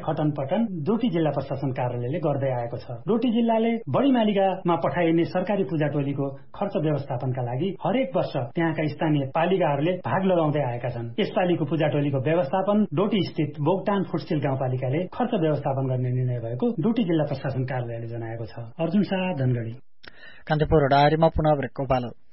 खटन पटन डोटी जिल्ला प्रशासन कार्यालयले गर्दै आएको छ। डोटी जिल्लाले बढी मालिकामा पठाइने सरकारी पूजा टोलीको खर्च व्यवस्थापनका लागि हरेक वर्ष त्यहाँका स्थानीय पालिकाहरूले भाग लगाउँदै आएका छन्। यसपालिको पूजा टोलीको व्यवस्थापन डोटी स्थित बोगटान फुटसिल गाउँपालिकाले खर्च व्यवस्थापन गर्ने निर्णय भएको डोटी जिल्ला प्रशासन कार्यालयले जनाएको छ। अर्जुन शाह, धनगढी। कान्तिपुर डायरीमा पुनः ब्रेकको पालो।